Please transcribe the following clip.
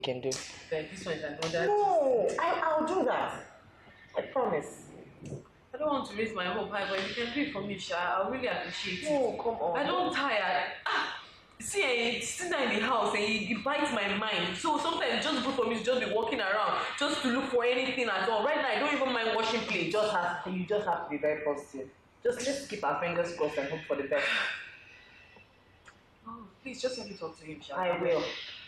can do. Like this one is another. No, I'll do that. I promise. I don't want to raise my hope high, but if you can do it for me, Sha, I really appreciate it. No, come on. I don't tire. See, sit down in the house and it bites my mind. So sometimes just good for me to just be walking around, just to look for anything at all. Right now, I don't even mind washing plates. You just have to be very positive. Just let's keep our fingers crossed and hope for the best. Oh, please just let me talk to him, Sha. I will.